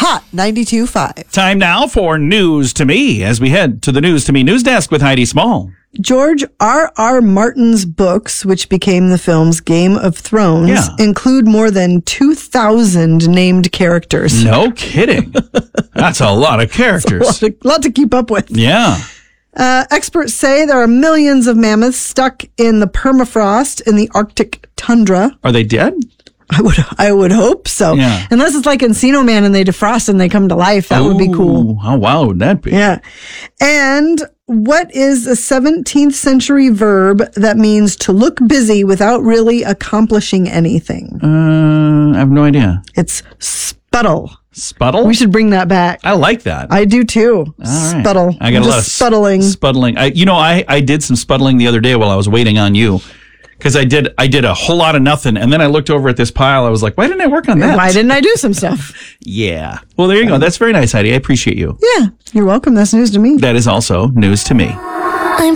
Hot 92.5. Time now for News to Me as we head to the News to Me news desk with Heidi Small. George R.R. Martin's books, which became the films Game of Thrones, include more than 2,000 named characters. No kidding. That's a lot of characters. A lot to keep up with. Yeah. Experts say there are millions of mammoths stuck in the permafrost in the Arctic tundra. Are they dead? I would hope so. Yeah. Unless it's like Encino Man and they defrost and they come to life. That would be cool. How wow would that be? Yeah. And what is a 17th century verb that means to look busy without really accomplishing anything? I have no idea. It's sputtle. Sputtle? We should bring that back. I like that. I do too. All right. Sputtle. I got a lot of sputtling. Sputtling. I did some sputtling the other day while I was waiting on you. Because I did a whole lot of nothing, and then I looked over at this pile. I was like, why didn't I work on that? Why didn't I do some stuff? Yeah. Well, there you go. That's very nice, Heidi. I appreciate you. Yeah. You're welcome. That's news to me. That is also news to me.